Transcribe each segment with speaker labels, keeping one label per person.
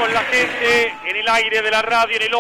Speaker 1: con la gente en el aire de la radio en el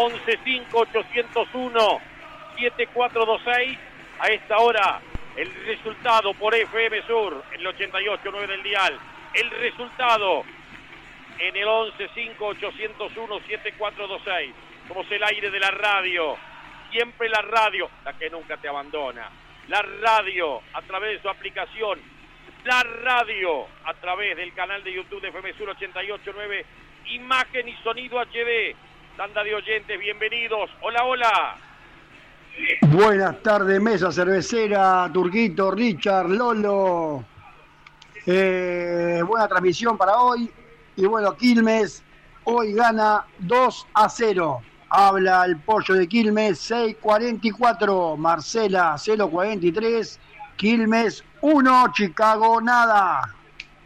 Speaker 1: 11-5801-7426. A esta hora, el resultado por FM Sur, en el 88.9 del dial. El resultado en el 11-5801-7426. Somos el aire de la radio. Siempre la radio, la que nunca te abandona. La radio a través de su aplicación. La radio a través del canal de YouTube de FM Sur 88.9. Imagen y sonido HD. Tanda de oyentes, bienvenidos. Hola, hola.
Speaker 2: Buenas tardes, mesa cervecera, Turquito, Richard, Lolo. Buena transmisión para hoy. Y bueno, Quilmes hoy gana 2-0. Habla el pollo de Quilmes, 6:44. Marcela, 0:43. Quilmes 1, Chicago nada.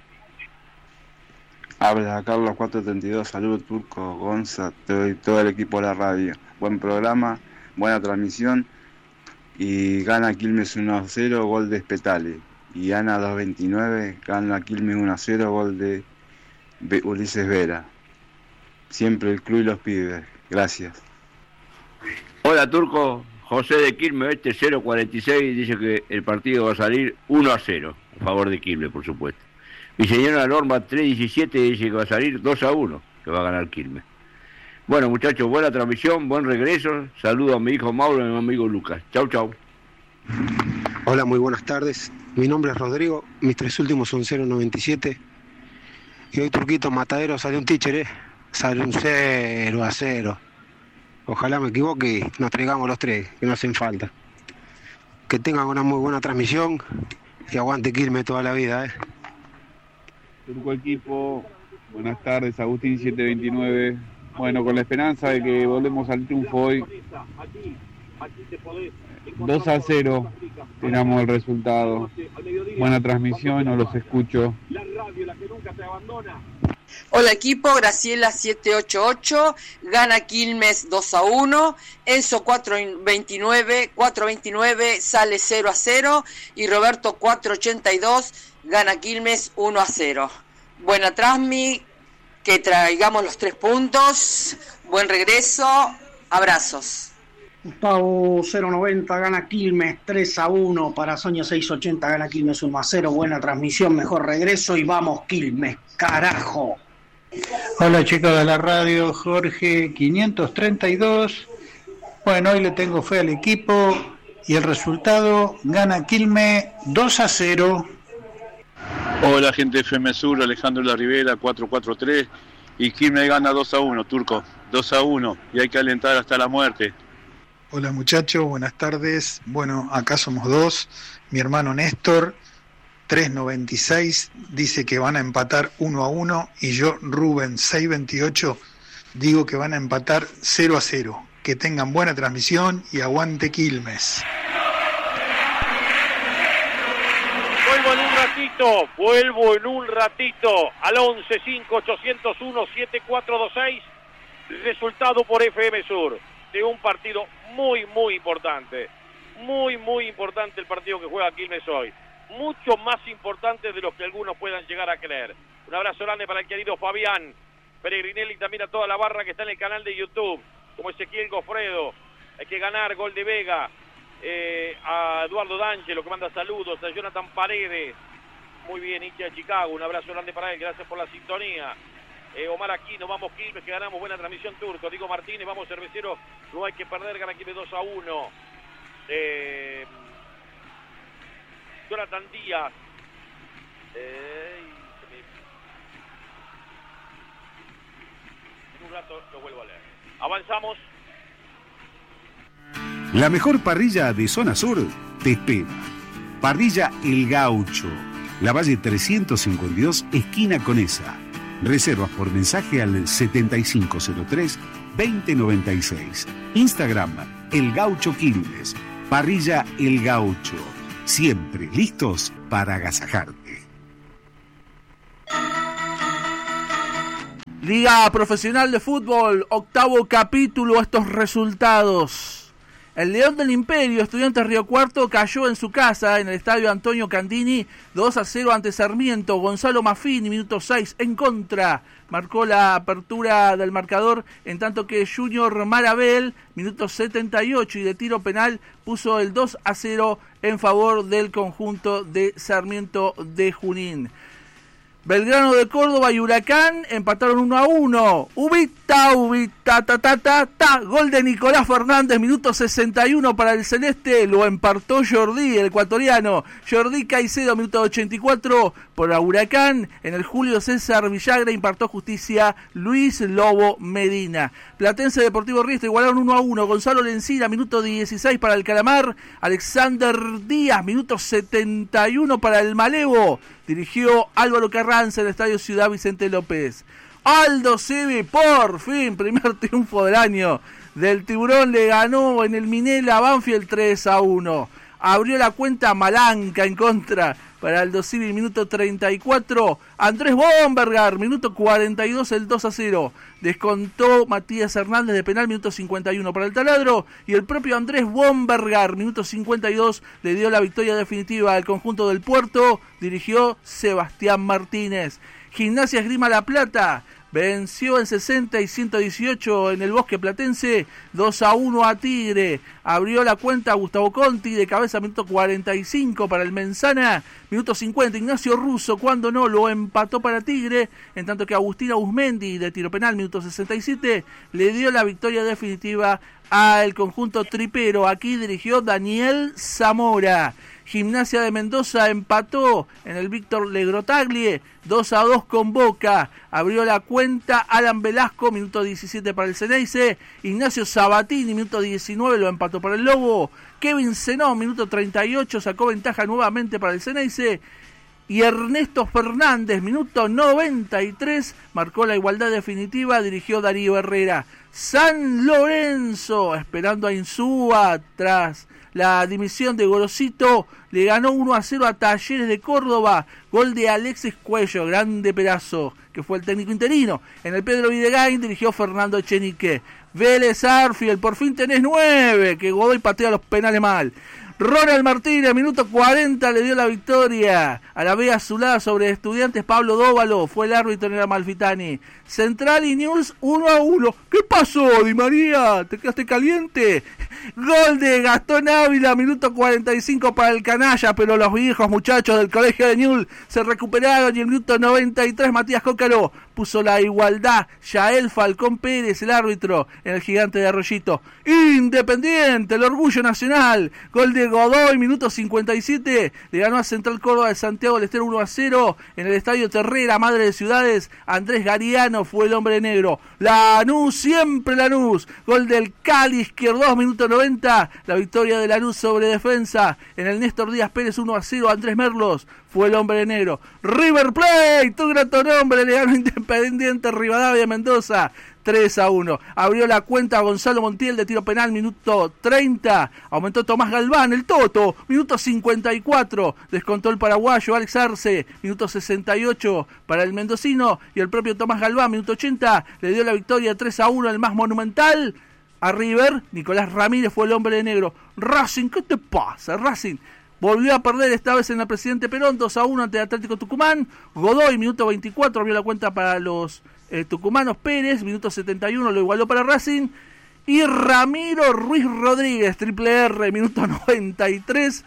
Speaker 3: Habla Carlos 432, saludos Turco, Gonza, todo el equipo de la radio. Buen programa, buena transmisión y gana Quilmes 1-0, gol de Spetale. Y gana 2:29, gana Quilmes 1-0, gol de Ulises Vera. Siempre el club y los pibes. Gracias.
Speaker 4: Hola Turco, José de Quilmes, 0:46, dice que el partido va a salir 1-0, a favor de Quilmes, por supuesto. Mi señora Norma 3:17 dice que va a salir 2-1, que va a ganar Quilmes. Bueno muchachos, buena transmisión, buen regreso, saludo a mi hijo Mauro y a mi amigo Lucas. Chau, chau.
Speaker 5: Hola, muy buenas tardes, mi nombre es Rodrigo, mis 3 últimos son 0:97. Y hoy Turquito Matadero sale un teacher, sale un 0-0. Ojalá me equivoque y nos traigamos los 3, que no hacen falta. Que tengan una muy buena transmisión y aguante Quilmes toda la vida,
Speaker 6: Turco equipo, buenas tardes, Agustín 729. Bueno, con la esperanza de que volvemos al triunfo hoy. 2-0, tiramos el resultado. Buena transmisión, no los escucho.
Speaker 7: Hola equipo, Graciela 788, gana Quilmes 2-1, Enzo 429, sale 0-0 y Roberto 482, gana Quilmes 1-0. Buena transmi, que traigamos los 3 puntos, buen regreso, abrazos.
Speaker 8: Gustavo 090 gana Quilmes 3-1, para Sonia 680 gana Quilmes 1-0, buena transmisión, mejor regreso y vamos Quilmes, carajo.
Speaker 9: Hola chicos de la radio, Jorge 532. Bueno, hoy le tengo fe al equipo y el resultado gana Quilmes 2-0.
Speaker 10: Hola gente de FM Sur, Alejandro La Rivera 443 y Quilmes gana 2-1, Turco, 2-1 y hay que alentar hasta la muerte.
Speaker 11: Hola muchachos, buenas tardes. Bueno, acá somos 2. Mi hermano Néstor, 3.96, dice que van a empatar 1-1 y yo, Rubén, 6.28, digo que van a empatar 0-0. Que tengan buena transmisión y aguante Quilmes.
Speaker 1: Vuelvo en un ratito al 11-5801-7426, resultado por FM Sur de un partido muy importante, muy importante el partido que juega Quilmes hoy, mucho más importante de lo que algunos puedan llegar a creer. Un abrazo grande para el querido Fabián Peregrinelli y también a toda la barra que está en el canal de YouTube, como Ezequiel Gofredo. Hay que ganar, gol de Vega, a Eduardo D'Angelo que manda saludos, a Jonathan Paredes, muy bien, hincha de Chicago, un abrazo grande para él, gracias por la sintonía. Omar Aquino, vamos Quilmes, que ganamos, buena transmisión Turco. Diego Martínez, vamos Cervecero, no hay que perder, gana Quilmes 2-1. Jonathan Díaz. En un rato lo vuelvo a leer. Avanzamos.
Speaker 12: La mejor parrilla de Zona Sur te espera. Parrilla El Gaucho, La Valle 352, esquina Conesa. Reservas por mensaje al 7503-2096. Instagram, El Gaucho Quilmes. Parrilla El Gaucho. Siempre listos para agasajarte.
Speaker 13: Liga Profesional de Fútbol, octavo capítulo, estos resultados. El León del Imperio, Estudiantes Río Cuarto, cayó en su casa en el estadio Antonio Candini, 2-0 ante Sarmiento. Gonzalo Maffini, minuto 6, en contra. Marcó la apertura del marcador, en tanto que Junior Marabel, minuto 78, y de tiro penal puso el 2-0 en favor del conjunto de Sarmiento de Junín. Belgrano de Córdoba y Huracán empataron 1-1. Ubita, gol de Nicolás Fernández, minuto 61 para el Celeste, lo empató Jordi, el ecuatoriano. Jordi Caicedo, minuto 84 por Huracán. En el Julio César Villagra impartió justicia Luis Lobo Medina. Platense Deportivo Riestra igualaron 1-1. Gonzalo Lencina, minuto 16 para el Calamar. Alexander Díaz, minuto 71 para el Malevo. Dirigió Álvaro Carranza en el Estadio Ciudad Vicente López. Aldo Civi, por fin, primer triunfo del año. Del Tiburón le ganó en el Minela Banfield 3-1. Abrió la cuenta Malanca en contra para Aldo Civi, minuto 34. Andrés Bombergar, minuto 42, el 2-0. Descontó Matías Hernández de penal, minuto 51 para el Taladro. Y el propio Andrés Bombergar, minuto 52, le dio la victoria definitiva al conjunto del Puerto. Dirigió Sebastián Martínez. Gimnasia Esgrima La Plata venció en 60 y 118 en el Bosque Platense, 2-1 a Tigre. Abrió la cuenta Gustavo Conti, de cabeza, minuto 45 para el Menzana. Minuto 50, Ignacio Russo, cuando no, lo empató para Tigre. En tanto que Agustina Uzmendi, de tiro penal, minuto 67, le dio la victoria definitiva al conjunto tripero. Aquí dirigió Daniel Zamora. Gimnasia de Mendoza empató en el Víctor Legrotaglie, 2-2 con Boca. Abrió la cuenta Alan Velasco, minuto 17 para el Ceneice. Ignacio Sabatini, minuto 19, lo empató para el Lobo. Kevin Zenón, minuto 38, sacó ventaja nuevamente para el Ceneice. Y Ernesto Fernández, minuto 93, marcó la igualdad definitiva, dirigió Darío Herrera. San Lorenzo, esperando a Insúa tras la dimisión de Gorosito, le ganó 1-0 a Talleres de Córdoba. Gol de Alexis Cuello, grande pedazo, que fue el técnico interino. En el Pedro Videgain dirigió Fernando Echenique. Vélez Arfield, por fin tenés 9, que Godoy patea los penales mal. Ronald Martínez, minuto 40, le dio la victoria a la B azulada sobre Estudiantes. Pablo Dóvalo fue el árbitro en el Amalfitani. Central y News 1-1. ¿Qué pasó, Di María? ¿Te quedaste caliente? Gol de Gastón Ávila, minuto 45 para el canalla, pero los viejos muchachos del colegio de Newell's se recuperaron y en el minuto 93 Matías Cócaro puso la igualdad. Yael Falcón Pérez, el árbitro, en el Gigante de Arroyito. Independiente, el orgullo nacional. Gol de Godoy, minuto 57. Le ganó a Central Córdoba de Santiago del Estero 1-0 en el Estadio Terrera, Madre de Ciudades. Andrés Gariano fue el hombre negro. Lanús, siempre Lanús. Gol del Cali, Izquierdos, minuto 90. La victoria de Lanús sobre Defensa. En el Néstor Díaz Pérez 1-0. Andrés Merlos fue el hombre negro. River Plate, tu grato nombre, le ganó Independiente Rivadavia Mendoza 3-1. Abrió la cuenta Gonzalo Montiel de tiro penal, minuto 30. Aumentó Tomás Galván, el Toto, minuto 54. Descontó el paraguayo Alex Arce, minuto 68 para el mendocino. Y el propio Tomás Galván, minuto 80, le dio la victoria 3-1 al más monumental a River. Nicolás Ramírez fue el hombre de negro. Racing, ¿qué te pasa, Racing? Volvió a perder esta vez en el Presidente Perón, 2-1 ante Atlético Tucumán. Godoy, minuto 24, abrió la cuenta para los tucumanos. Pérez, minuto 71, lo igualó para Racing. Y Ramiro Ruiz Rodríguez, triple R, minuto 93,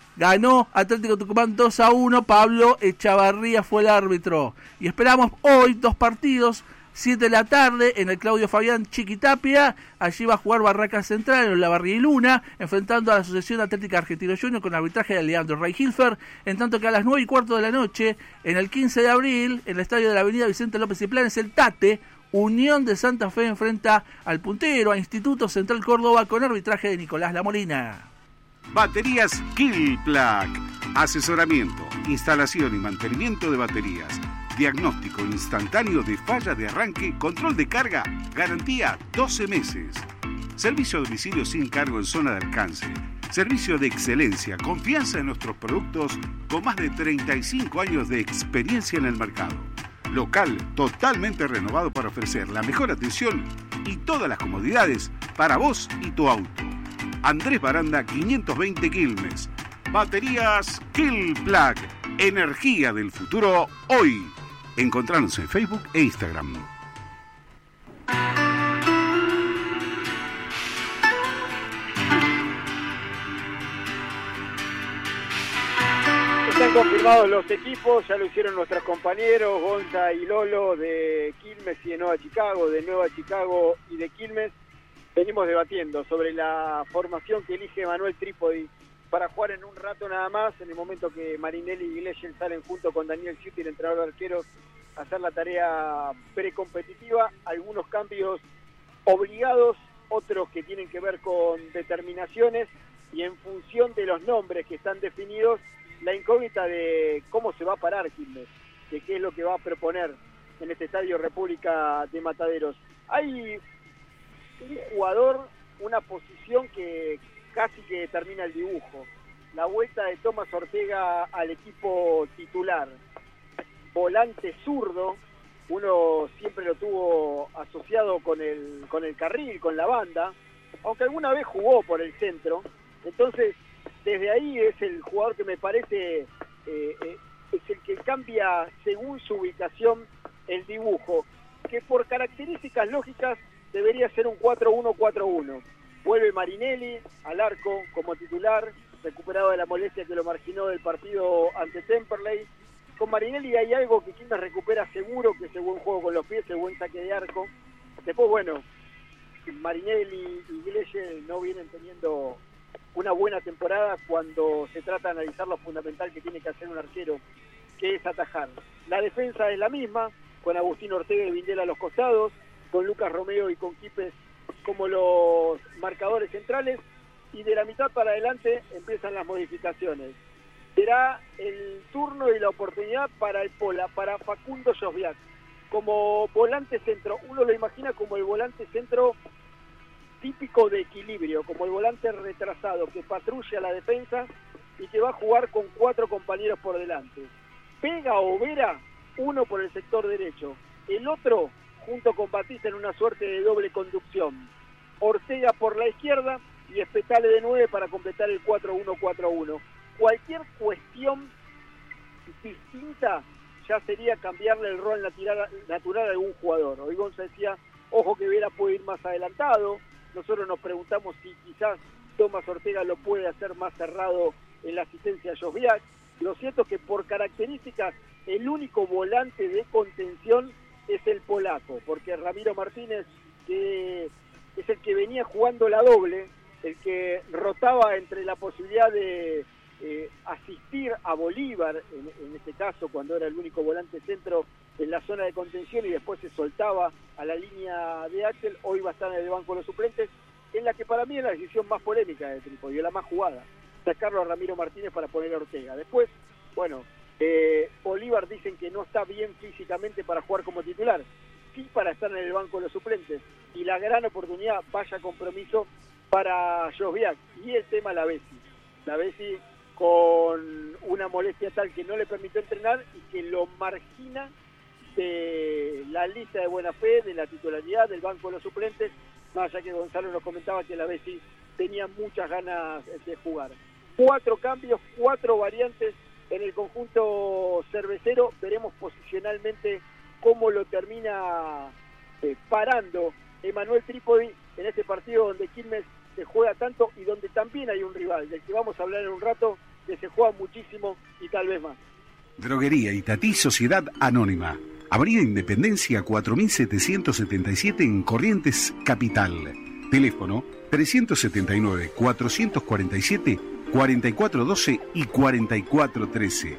Speaker 13: ganó Atlético Tucumán 2-1. Pablo Echavarría fue el árbitro. Y esperamos hoy 2 partidos. 7 de la tarde en el Claudio Fabián Chiquitapia. Allí va a jugar Barraca Central en la Barría y Luna, enfrentando a la Asociación Atlética Argentino Junior con arbitraje de Leandro Ray Hilfer. En tanto que a las 9:15 de la noche, en el 15 de abril, en el estadio de la Avenida Vicente López y Planes, el Tate, Unión de Santa Fe enfrenta al puntero, a Instituto Central Córdoba, con arbitraje de Nicolás Lamolina.
Speaker 12: Baterías Killplac. Asesoramiento, instalación y mantenimiento de baterías. Diagnóstico instantáneo de falla de arranque, control de carga, garantía 12 meses. Servicio a domicilio sin cargo en zona de alcance. Servicio de excelencia, confianza en nuestros productos con más de 35 años de experiencia en el mercado. Local totalmente renovado para ofrecer la mejor atención y todas las comodidades para vos y tu auto. Andrés Baranda 520 Quilmes. Baterías Killplug, energía del futuro hoy. Encontranos en Facebook e Instagram.
Speaker 14: Están confirmados los equipos, ya lo hicieron nuestros compañeros Gonza y Lolo de Quilmes y de Nueva Chicago y de Quilmes. Venimos debatiendo sobre la formación que elige Manuel Trípodi para jugar en un rato nada más, en el momento que Marinelli y Gleshen salen junto con Daniel Sciuti, el entrenador de arqueros, a hacer la tarea precompetitiva. Algunos cambios obligados, otros que tienen que ver con determinaciones, y en función de los nombres que están definidos, la incógnita de cómo se va a parar Quilmes, de qué es lo que va a proponer en este Estadio República de Mataderos. Hay un jugador, una posición que casi que determina el dibujo. La vuelta de Tomás Ortega al equipo titular. Volante zurdo, uno siempre lo tuvo asociado con el carril, con la banda, aunque alguna vez jugó por el centro. Entonces, desde ahí es el jugador que me parece es el que cambia según su ubicación el dibujo, que por características lógicas debería ser un 4-1-4-1. Vuelve Marinelli al arco como titular, recuperado de la molestia que lo marginó del partido ante Temperley. Con Marinelli hay algo que Quilmes recupera seguro, que es el buen juego con los pies, el buen saque de arco. Después, bueno, Marinelli y Gleshen no vienen teniendo una buena temporada cuando se trata de analizar lo fundamental que tiene que hacer un arquero, que es atajar. La defensa es la misma, con Agustín Ortega y Vindela a los costados, con Lucas Romeo y con Quipes como los marcadores centrales, y de la mitad para adelante empiezan las modificaciones. Será el turno y la oportunidad para el Pola, para Facundo Josviak, como volante centro. Uno lo imagina como el volante centro típico de equilibrio, como el volante retrasado que patrulla la defensa y que va a jugar con 4 compañeros por delante. Vega o Vera, uno por el sector derecho, el otro junto con Batista en una suerte de doble conducción. Ortega por la izquierda y Spetale de 9 para completar el 4-1-4-1. Cualquier cuestión distinta ya sería cambiarle el rol natural a algún jugador. Hoy Gonza decía, ojo que Vera puede ir más adelantado. Nosotros nos preguntamos si quizás Tomás Ortega lo puede hacer más cerrado en la asistencia a Josviak. Lo cierto es que por características el único volante de contención es el polaco, porque Ramiro Martínez, que es el que venía jugando la doble, el que rotaba entre la posibilidad de asistir a Bolívar, en este caso cuando era el único volante centro en la zona de contención y después se soltaba a la línea de Axel, hoy va a estar en el banco de los suplentes, en la que para mí es la decisión más polémica de Trípodi, la más jugada, sacarlo a Ramiro Martínez para poner a Ortega. Después, bueno, Bolívar dicen que no está bien físicamente para jugar como titular, sí para estar en el banco de los suplentes, y la gran oportunidad, vaya compromiso para Josviak. Y el tema La Bessi con una molestia tal que no le permitió entrenar y que lo margina de la lista de buena fe, de la titularidad, del banco de los suplentes, más allá que Gonzalo nos comentaba que La Bessi tenía muchas ganas de jugar. 4 cambios, 4 variantes en el conjunto cervecero. Veremos posicionalmente cómo lo termina parando Emanuel Trípodi en este partido donde Quilmes se juega tanto y donde también hay un rival del que vamos a hablar en un rato, que se juega muchísimo y tal vez más.
Speaker 12: Droguería Itatí Sociedad Anónima. Avenida Independencia 4777 en Corrientes Capital. Teléfono 379-447-4412 y 4413.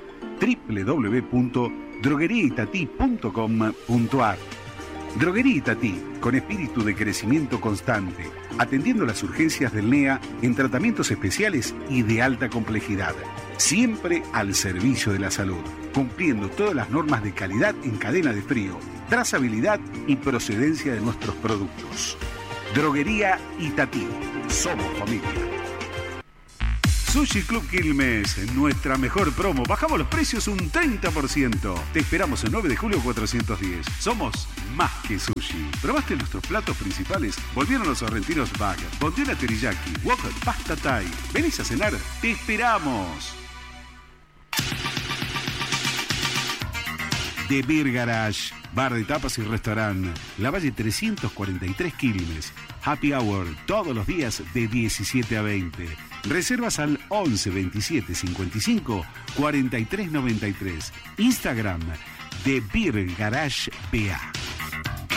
Speaker 12: www.drogueriaitatí.com.ar. Droguería Itatí, con espíritu de crecimiento constante, atendiendo las urgencias del NEA en tratamientos especiales y de alta complejidad. Siempre al servicio de la salud, cumpliendo todas las normas de calidad en cadena de frío, trazabilidad y procedencia de nuestros productos. Droguería Itatí. Somos familia. Sushi Club Quilmes, nuestra mejor promo. Bajamos los precios un 30%. Te esperamos el 9 de julio 410. Somos más que sushi. ¿Probaste nuestros platos principales? Volvieron los sorrentinos bag, bondiola teriyaki, wok, pasta thai. ¿Venís a cenar? ¡Te esperamos! The Beer Garage, bar de tapas y restaurante. La Valle 343 Quilmes. Happy Hour todos los días de 17 a 20. Reservas al 11 27 55 43 93. Instagram The Beer Garage BA.